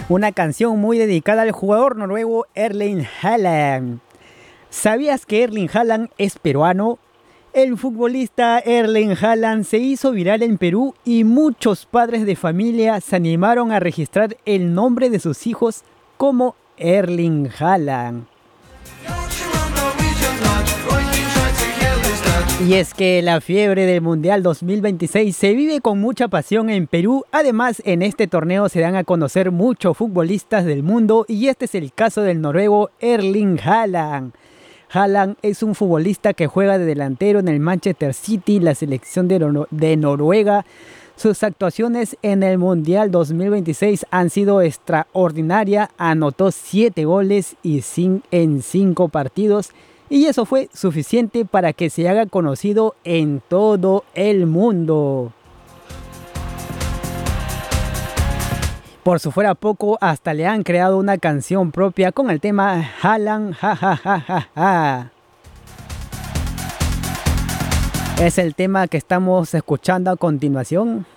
Una canción muy dedicada al jugador noruego Erling Haaland. ¿Sabías que Erling Haaland es peruano? El futbolista Erling Haaland se hizo viral en Perú y muchos padres de familia se animaron a registrar el nombre de sus hijos como Erling Haaland. Y es que la fiebre del Mundial 2026 se vive con mucha pasión en Perú. Además, en este torneo se dan a conocer muchos futbolistas del mundo y este es el caso del noruego Erling Haaland. Haaland es un futbolista que juega de delantero en el Manchester City, la selección de Noruega. Sus actuaciones en el Mundial 2026 han sido extraordinarias. Anotó 7 goles en 5 partidos. Y eso fue suficiente para que se haga conocido en todo el mundo. Por si fuera poco, hasta le han creado una canción propia con el tema Haaland, ja ja ja ja ja. Es el tema que estamos escuchando a continuación.